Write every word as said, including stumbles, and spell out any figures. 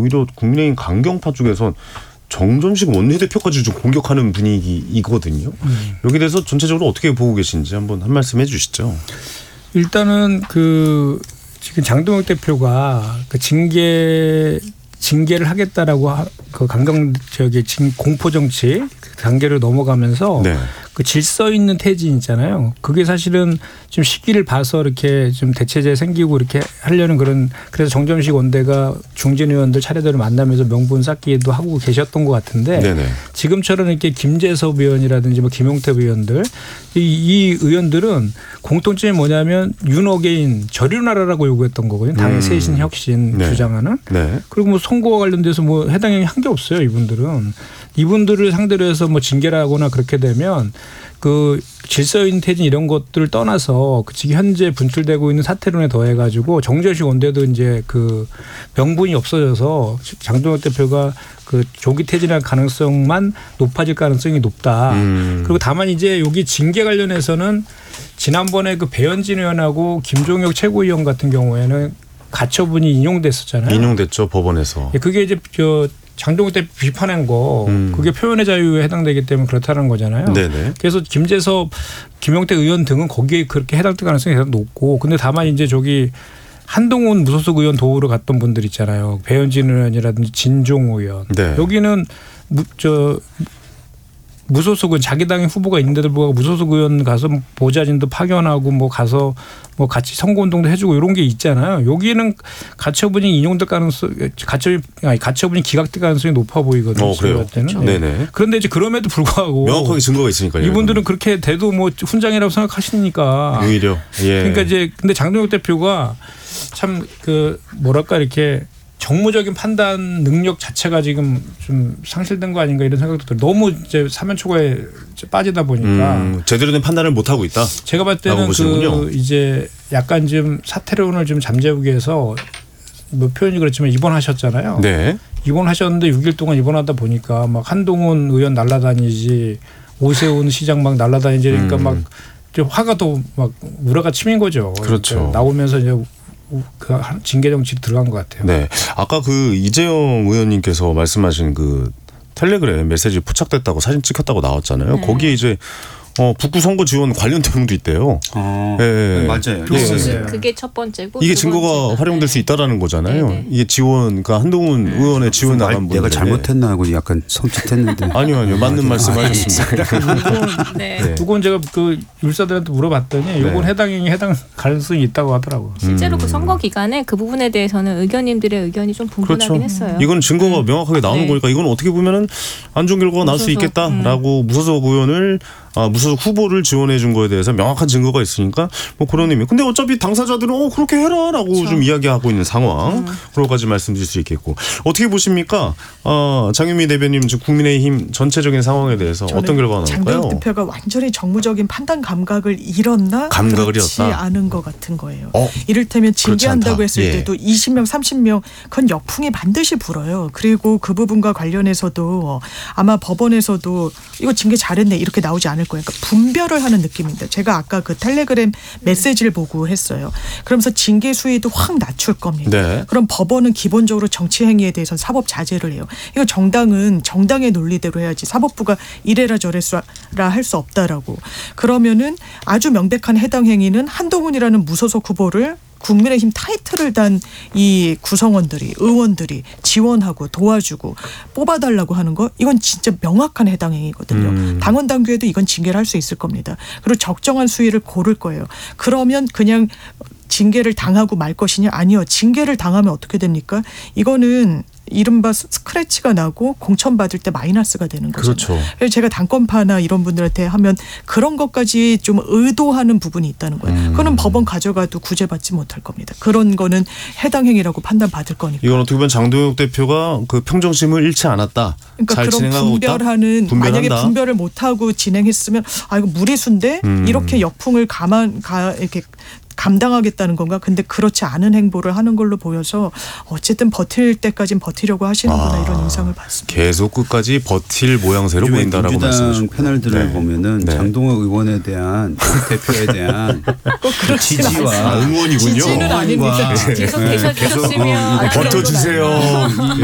오히려 국민의힘 강경파 쪽에선 정점식 원내대표까지 좀 공격하는 분위기이거든요. 음. 여기에 대해서 전체적으로 어떻게 보고 계신지 한번 한 말씀 해 주시죠. 일단은 그 지금 장동혁 대표가 그 징계 징계를 하겠다라고 그 강경 저기 공포 정치 단계를 넘어가면서 네. 그 질서 있는 퇴진 있잖아요. 그게 사실은 좀 시기를 봐서 이렇게 좀 대체제 생기고 이렇게 하려는 그런 그래서 정점식 원대가 중진 의원들 차례대로 만나면서 명분 쌓기도 하고 계셨던 것 같은데 네네. 지금처럼 이렇게 김재섭 의원이라든지 뭐 김용태 의원들 이, 이 의원들은 공통점이 뭐냐면 윤어게인 저리나라라고 요구했던 거거든요. 당의 음. 쇄신 혁신 네. 주장하는. 네. 그리고 뭐 선거와 관련돼서 뭐 해당이 한 게 없어요. 이분들은. 이분들을 상대로 해서 뭐 징계를 하거나 그렇게 되면 그 질서인 퇴진 이런 것들을 떠나서 그 지금 현재 분출되고 있는 사태론에 더해 가지고 정점식 원대도 이제 그 명분이 없어져서 장동혁 대표가 그 조기 퇴진할 가능성만 높아질 가능성이 높다. 음. 그리고 다만 이제 여기 징계 관련해서는 지난번에 그 배현진 의원하고 김종혁 최고위원 같은 경우에는 가처분이 인용됐었잖아요. 인용됐죠 법원에서. 그게 이제 저 장동혁 대표 비판한 거 음. 그게 표현의 자유에 해당되기 때문에 그렇다는 거잖아요. 네네. 그래서 김재섭, 김용태 의원 등은 거기에 그렇게 해당될 가능성이 대단히 높고 근데 다만 이제 저기 한동훈 무소속 의원 도우러 갔던 분들 있잖아요. 배현진 의원이라든지 진종 의원. 네. 여기는 무, 저 무소속은 자기 당의 후보가 있는데도 불구하고 무소속 의원 가서 보좌진도 파견하고 뭐 가서 뭐 같이 선거운동도 해주고 이런 게 있잖아요. 여기는 가처분이 인용될 가능성, 가처분 아니 가처분이 기각될 가능성이 높아 보이거든요. 어, 그래요. 때는. 네네. 그런데 이제 그럼에도 불구하고 명확하게 증거가 있으니까요. 이분들은 그렇게 돼도 뭐 훈장이라고 생각하시니까. 오히려. 예. 그러니까 이제 근데 장동혁 대표가 참 그 뭐랄까 이렇게. 정무적인 판단 능력 자체가 지금 좀 상실된 거 아닌가 이런 생각도 들어요. 너무 이제 사면 초과에 빠지다 보니까 음, 제대로 된 판단을 못 하고 있다. 제가 봤을 때는 그 이제 약간 좀 사태론을 좀 잠재우기 위해서 뭐 표현이 그렇지만 입원하셨잖아요. 네. 입원하셨는데 육 일 동안 입원하다 보니까 막 한동훈 의원 날라다니지 오세훈 시장 막 날라다니지 그러니까 음. 막 화가 또 막 우라가 치민 거죠. 그렇죠. 그러니까 나오면서 이제. 그 징계 정치로 들어간 것 같아요. 네, 아까 그 이재영 의원님께서 말씀하신 그 텔레그램 메시지 포착됐다고 사진 찍혔다고 나왔잖아요. 네. 거기에 이제 어, 북구 선거 지원 관련 내용도 있대요. 어, 네, 네. 맞아요. 네. 그게 첫 번째고 이게 증거가 활용될 수 있다라는 거잖아요. 네네. 이게 지원, 그러니까 한동훈 네. 의원의 지원 나간 분. 내가 잘못했나 하고 약간 섬찟했는데. 아니요, 아니요, 맞는 말씀 하셨습니다. 네. 네. 그건 제가 그 율사들한테 물어봤더니 이건 네. 해당이 해당 가능성이 있다고 하더라고요. 실제로 음. 그 선거 기간에 그 부분에 대해서는 의견님들의 의견이 좀 분분하긴 그렇죠. 했어요. 이건 증거가 음. 명확하게 나오는 네. 거니까 이건 어떻게 보면은 안 좋은 결과가 나올 수 있겠다라고 음. 무소속 의원을 아, 무소속 후보를 지원해 준 거에 대해서 명확한 증거가 있으니까 뭐 그런 의미. 근데 어차피 당사자들은 어 그렇게 해라라고 그렇죠. 좀 이야기하고 있는 상황으로까지 음. 말씀드릴 수 있겠고 어떻게 보십니까? 어, 장윤미 대변인 지금 국민의힘 전체적인 상황에 대해서 어떤 결과가 나올까요? 장동혁 대표가 완전히 정무적인 판단 감각을 잃었나? 감각을 그렇지 잃었다. 않은 것 같은 거예요. 어? 이를테면 징계한다고 했을 예. 때도 이십 명, 삼십 명 그건 역풍이 반드시 불어요. 그리고 그 부분과 관련해서도 아마 법원에서도 이거 징계 잘했네 이렇게 나오지 않을 거예요. 그러니까 분별을 하는 느낌입니다. 제가 아까 그 텔레그램 메시지를 보고 했어요. 그러면서 징계 수위도 확 낮출 겁니다. 네. 그럼 법원은 기본적으로 정치 행위에 대해서는 사법 자제를 해요. 이거 정당은 정당의 논리대로 해야지 사법부가 이래라 저래라 할 수 없다라고. 그러면은 아주 명백한 해당 행위는 한동훈이라는 무소속 후보를 국민의힘 타이틀을 단 이 구성원들이 의원들이 지원하고 도와주고 뽑아달라고 하는 거 이건 진짜 명확한 해당 행위거든요. 음. 당원 당규에도 이건 징계를 할 수 있을 겁니다. 그리고 적정한 수위를 고를 거예요. 그러면 그냥 징계를 당하고 말 것이냐? 아니요. 징계를 당하면 어떻게 됩니까? 이거는 이른바 스크래치가 나고 공천받을 때 마이너스가 되는 거죠. 그렇죠. 그래서 제가 당권파나 이런 분들한테 하면 그런 것까지 좀 의도하는 부분이 있다는 거예요. 음. 그거는 법원 가져가도 구제받지 못할 겁니다. 그런 거는 해당 행위라고 판단받을 거니까. 이건 어떻게 보면 장동혁 대표가 그 평정심을 잃지 않았다. 그러니까 잘 그런 진행하고 분별하는 있다? 만약에 분별을 못하고 진행했으면 아 이거 무리수인데 음. 이렇게 역풍을 감안 가 이렇게 감당하겠다는 건가? 근데 그렇지 않은 행보를 하는 걸로 보여서 어쨌든 버틸 때까지는 버티려고 하시는구나 아, 이런 인상을 받습니다. 계속 끝까지 버틸 모양새로 보인다라고 말씀하시고 패널들을 네. 보면은 네. 장동혁 의원에 대한 대표에 대한 그 지지와 아, 응원이군요. 지지는 아닙니다. 계속 계셔주셨으면 어, 버텨주세요.